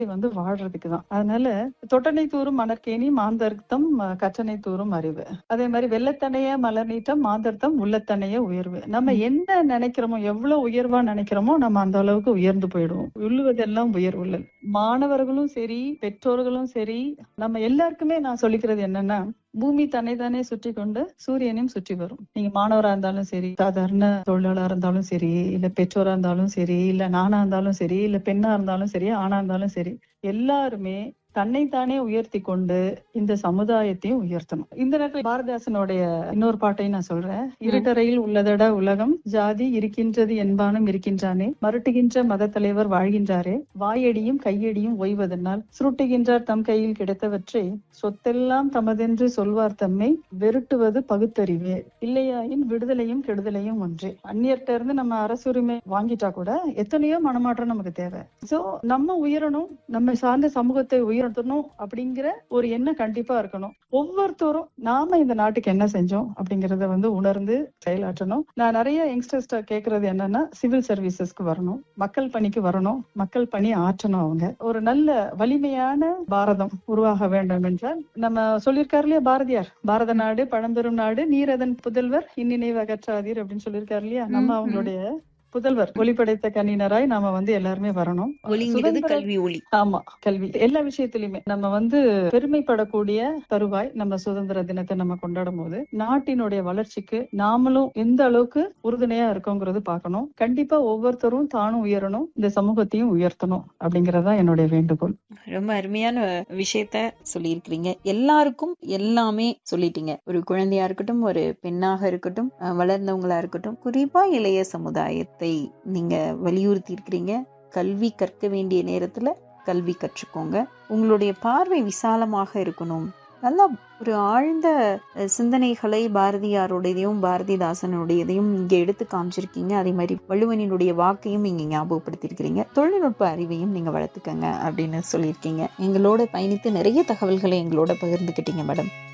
வந்து வாழ்றதுக்கு தான். அதனால தொட்டனை தூரும் மணற்கேணி மாந்தர்த்தம் கற்றனை தூரும் அறிவு. அதே மாதிரி வெள்ளத்தனைய மலர் நீட்டம் மாந்தர்த்தம் உள்ளத்தனைய உயர்வு. நம்ம என்ன நினைக்கிறோமோ, எவ்வளவு உயர்வா நினைக்கிறோமோ நம்ம அந்த அளவுக்கு உயர்ந்து போயிடுவோம். உள்ளுவதெல்லாம் உயர்வுள்ளல். மாணவர்களும் சரி, பெற்றோர்களும் சரி, நம்ம எல்லாருக்குமே நான் சொல்லிக்கிறது என்னன்னா, பூமி தன்னைத்தானே சுற்றி கொண்டு சூரியனையும் சுற்றி வரும். நீங்க மாணவரா இருந்தாலும் சரி, சாதாரண தொழிலாளா இருந்தாலும் சரி, இல்ல பெற்றோரா இருந்தாலும் சரி, இல்ல நானா இருந்தாலும் சரி, இல்ல பெண்ணா இருந்தாலும் சரி, ஆணா இருந்தாலும் சரி, எல்லாருமே தன்னைத்தானே உயர்த்தி கொண்டு இந்த சமுதாயத்தையும் உயர்த்தணும். இந்த நேரத்தில் பாரதிதாசனுடைய இன்னொரு பாட்டையும் நான் சொல்றேன். இருட்டறையில் உள்ளதட உலகம், ஜாதி இருக்கின்றது என்பானும் இருக்கின்றானே, மருட்டுகின்ற மத தலைவர் வாழ்கின்றாரே, வாயடியும் கையடியும் ஓய்வதனால் சுருட்டுகின்றார் தம் கையில் கிடைத்தவற்றை சொத்தெல்லாம் தமதென்று சொல்வார் தம்மை வெருட்டுவது பகுத்தறிவே, இல்லையாயின் விடுதலையும் கெடுதலையும் ஒன்றே. அந்நியர்கிட்ட இருந்து நம்ம அரசுரிமை வாங்கிட்டா கூட எத்தனையோ மனமாற்றம் நமக்கு தேவை. சோ நம்ம உயரணும், நம்ம சார்ந்த சமூகத்தை உயர்த்தணும் அப்படிங்கிற ஒரு எண்ணம் கண்டிப்பா இருக்கணும். ஒவ்வொருத்தரும் நாம இந்த நாட்டுக்கு என்ன செஞ்சோம் அப்படிங்கறத வந்து உணர்ந்து செயலாற்றணும். நான் நிறைய யங்ஸ்டர்ஸ்ட கேக்குறது என்னன்னா, சிவில் சர்வீசஸ்க்கு வரணும், மக்கள் பணிக்கு வரணும், மக்கள் பணி ஆற்றணும். அவங்க ஒரு நல்ல வலிமையான பாரதம் உருவாக வேண்டும் என்றால், நம்ம சொல்லியிருக்காரு இல்லையா பாரதியார், பாரத நாடு பழம்பெரும் நாடு நீரதன் புதல்வர் இந்நினைவு அகற்றாதீர் அப்படின்னு சொல்லியிருக்காரு இல்லையா. நம்ம அவங்களுடைய புதல்வர், ஒளி படைத்த கண்ணினராய் நாம வந்து எல்லாருமே வரணும். கல்வி ஒளி. ஆமா, கல்வி எல்லா விஷயத்திலுமே நம்ம வந்து பெருமைப்படக்கூடிய தருவாய். நம்ம சுதந்திர தினத்தை நம்ம கொண்டாடும் போது நாட்டினுடைய வளர்ச்சிக்கு நாமளும் எந்த அளவுக்கு உறுதுணையா இருக்கோங்கிறது பார்க்கணும். கண்டிப்பா ஒவ்வொருத்தரும் தானும் உயரணும், இந்த சமூகத்தையும் உயர்த்தணும் அப்படிங்கறதா என்னுடைய வேண்டுகோள். ரொம்ப அருமையான விஷயத்த சொல்லியிருக்கிறீங்க. எல்லாருக்கும் எல்லாமே சொல்லிட்டீங்க. ஒரு குழந்தையா இருக்கட்டும், ஒரு பெண்ணாக இருக்கட்டும், வளர்ந்தவங்களா இருக்கட்டும், குறிப்பா இளைய சமுதாயத்தை நீங்க வலியுறுத்தி இருக்கிறீங்க. கல்வி கற்க வேண்டிய நேரத்துல கல்வி கற்றுக்கோங்க. உங்களுடைய பார்வை விசாலமாக இருக்கணும். நல்லா ஒரு ஆழ்ந்த சிந்தனைகளை பாரதியாருடையதையும் பாரதிதாசனுடையதையும் இங்க எடுத்து காமிச்சிருக்கீங்க. அதே மாதிரி வள்ளுவனினுடைய வாக்கையும் இங்க ஞாபகப்படுத்திருக்கிறீங்க. தொழில்நுட்ப அறிவையும் நீங்க வளர்த்துக்கங்க அப்படின்னு சொல்லியிருக்கீங்க. எங்களோட பயணித்து நிறைய தகவல்களை எங்களோட பகிர்ந்துக்கிட்டீங்க மேடம்.